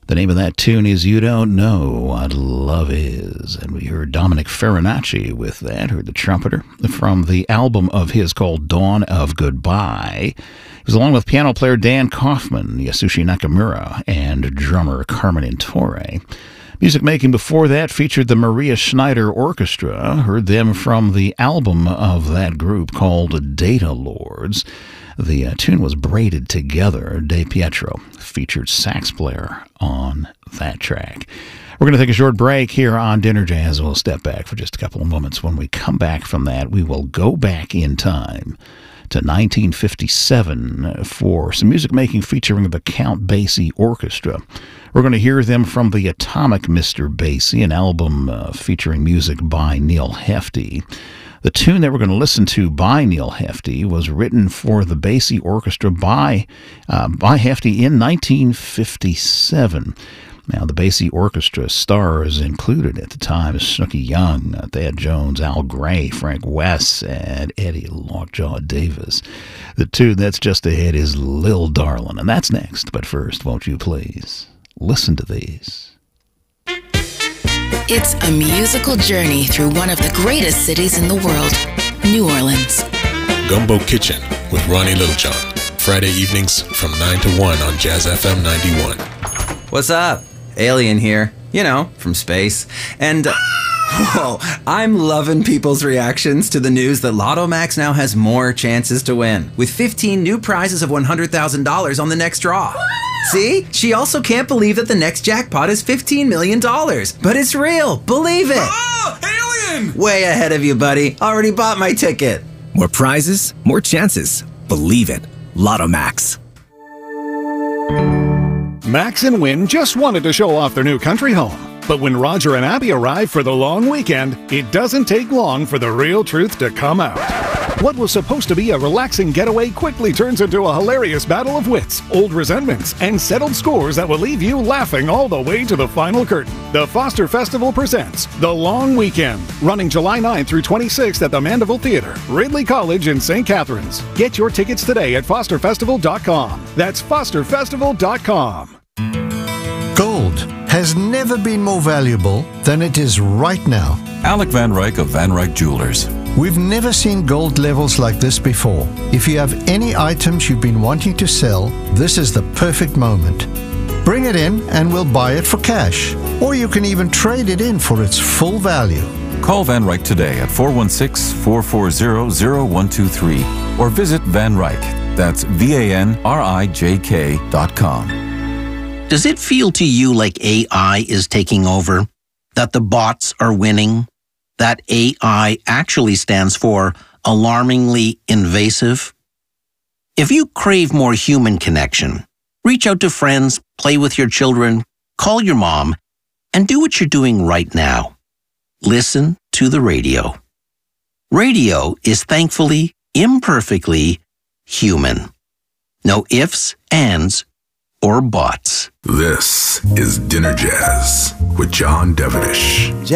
The name of that tune is You Don't Know What Love Is. And we heard Dominic Farinacci with that, heard the trumpeter, from the album of his called Dawn of Goodbye. He was along with piano player Dan Kaufman, Yasushi Nakamura, and drummer Carmen Intore. Music making before that featured the Maria Schneider Orchestra. Heard them from the album of that group called Data Lords. The tune was Braided Together. De Pietro featured sax player on that track. We're going to take a short break here on Dinner Jazz. We'll step back for just a couple of moments. When we come back from that, we will go back in time to 1957 for some music making featuring the Count Basie Orchestra. We're going to hear them from the Atomic Mr. Basie, an album featuring music by Neil Hefti. The tune that we're going to listen to by Neil Hefti was written for the Basie Orchestra by Hefti in 1957. Now, the Basie Orchestra stars included at the time Snooky Young, Thad Jones, Al Gray, Frank West, and Eddie Lockjaw Davis. The tune that's just ahead is Lil Darlin', and that's next. But first, won't you please listen to these? It's a musical journey through one of the greatest cities in the world, New Orleans. Gumbo Kitchen with Ronnie Littlejohn. Friday evenings from 9 to 1 on Jazz FM 91. What's up? Alien here. You know, from space. And, whoa, I'm loving people's reactions to the news that Lotto Max now has more chances to win, with 15 new prizes of $100,000 on the next draw. See? She also can't believe that the next jackpot is $15 million. But it's real. Believe it. Oh, alien! Way ahead of you, buddy. Already bought my ticket. More prizes, more chances. Believe it. Lotto Max. Max and Win just wanted to show off their new country home. But when Roger and Abby arrive for the long weekend, it doesn't take long for the real truth to come out. What was supposed to be a relaxing getaway quickly turns into a hilarious battle of wits, old resentments, and settled scores that will leave you laughing all the way to the final curtain. The Foster Festival presents The Long Weekend, running July 9th through 26th at the Mandeville Theater, Ridley College in St. Catharines. Get your tickets today at fosterfestival.com. That's fosterfestival.com. Gold has never been more valuable than it is right now. Alec Van Ryk of Van Ryk Jewelers. We've never seen gold levels like this before. If you have any items you've been wanting to sell, this is the perfect moment. Bring it in and we'll buy it for cash. Or you can even trade it in for its full value. Call Van Ryk today at 416-440-0123 or visit Van Ryk. That's VANRIJK.com. Does it feel to you like AI is taking over? That the bots are winning? That AI actually stands for alarmingly invasive? If you crave more human connection, reach out to friends, play with your children, call your mom, and do what you're doing right now. Listen to the radio. Radio is thankfully, imperfectly human. No ifs, ands, or bots. This is Dinner Jazz with John Devenish.